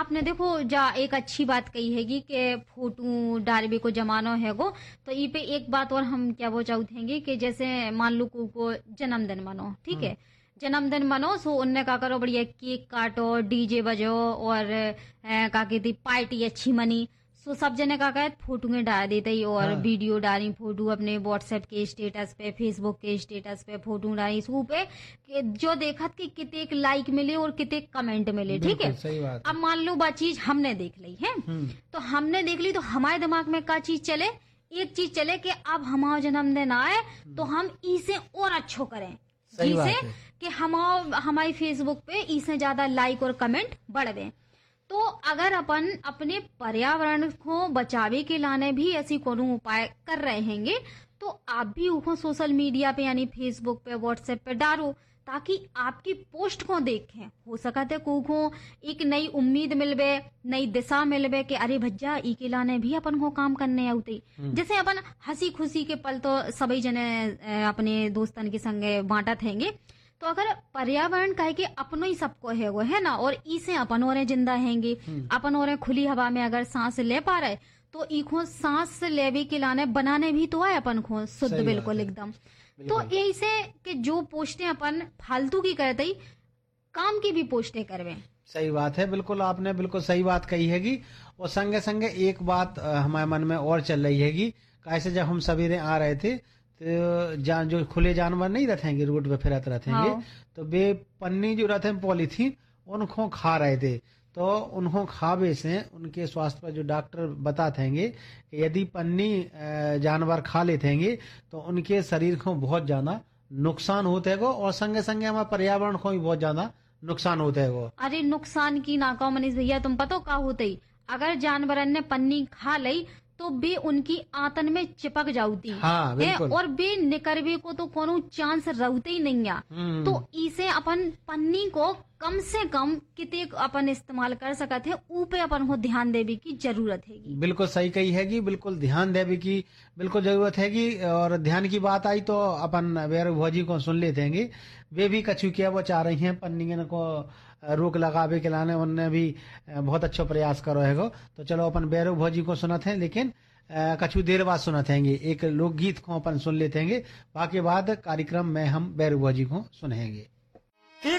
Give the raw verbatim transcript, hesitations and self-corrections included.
आपने देखो जा एक अच्छी बात कही हैगी कि फोटो डालबे को जमानो हैगो। तो ई पे एक बात और हम क्या वो चाहते कि जैसे मान लो को, को जन्मदिन मनो, ठीक है, जन्मदिन मनो सो उनने का करो बढ़िया केक काटो, डीजे बजो और ए, का कहती पार्टी अच्छी मनी। सो सब जने का कहत फोटो में डाल देते ही और हाँ। वीडियो डाली, फोटो अपने व्हाट्सएप के स्टेटस पे, फेसबुक के स्टेटस पे फोटो डाली सू पे कि जो देखत कि कितने लाइक मिले और कितने कमेंट मिले, ठीक है। बिल्कुल सही बात है। अब मान लो बा चीज हमने देख ली है, हम्म। तो हमने देख ली तो हमारे दिमाग में क्या चीज चले, एक चीज चले कि अब हमारा जन्मदिन आए तो हम इसे और अच्छो करें, सही बात जिसे है। कि हमारा हमारी फेसबुक पे इसे ज्यादा लाइक और कमेंट बढ़े। तो अगर अपन अपने पर्यावरण को बचावे के लाने भी ऐसी कोनो उपाय कर रहे हैंगे तो आप भी उसको सोशल मीडिया पे यानी फेसबुक पे, व्हाट्सएप पे डालो ताकि आपकी पोस्ट को देखें, हो सकते को एक नई उम्मीद मिलबे, नई दिशा मिलबे कि अरे भज्जा ई के लाने भी अपन को काम करने आउते। जैसे अपन हंसी खुशी के पल तो सभी जने अ, अपने दोस्तन के संगे बांटत हैंगे। तो अगर पर्यावरण कहे कि अपनो ही सबको है वो है ना, और इसे अपन और जिंदा हैंगे, अपन और खुली हवा में अगर सांस ले पा रहे तो इको सांस लेवे के लाने बनाने भी तो है अपन को शुद्ध, सही बात बिल्कुल है। एकदम। तो यही से कि जो पोस्टें अपन फालतू की करते ही काम की भी पोस्टें करवे। सही बात है, बिल्कुल आपने बिल्कुल सही बात कही हैगी। और संगे संगे एक बात अ, हमारे मन में और चल रही हैगी। कैसे जब हम सवेरे आ रहे थे तो जान जो खुले जानवर नहीं रहते रोड पे फिरत रहते हाँ। तो वे पन्नी जो रहते हैं पॉलीथीन उनको खा रहे थे। तो उनको खावे से उनके स्वास्थ्य पर जो डॉक्टर बताते हैं कि यदि पन्नी अ, जानवर खा लेते हैं तो उनके शरीर को बहुत ज्यादा नुकसान होते है और संगे संगे हमारे पर्यावरण को भी बहुत ज्यादा नुकसान होता है वो। अरे नुकसान की ना कहो मनीष भैया, तुम पतो का होते ही अगर जानवरन ने पन्नी खा ली तो बे उनकी आंतन में चिपक जाती हाँ, है बिल्कुल। और बे निकलवे को तो कोनो चांस रहते ही नहीं है। हम्म। तो इसे अपन पन्नी को कम से कम कितने अपन इस्तेमाल कर सकते हैं ऊपे अपन को ध्यान देवे की जरूरत हैगी। बिल्कुल सही कही हैगी, बिल्कुल ध्यान देवे की बिल्कुल जरूरत हैगी। और ध्यान की बात आई तो अपन वेर भौजी को सुन लेते हैं, वे भी कछु क्या वो चाह रही हैं पन्नियन को रोक लगावे के लाने, उनने भी बहुत अच्छा प्रयास करो है। तो चलो अपन बैरू भौजी को सुनते हैं, लेकिन अ, कछु देर बाद सुनते हैं एक लोकगीत को अपन सुन लेते हैं, बाकी बाद कार्यक्रम में हम बैरू भौजी को सुनेंगे।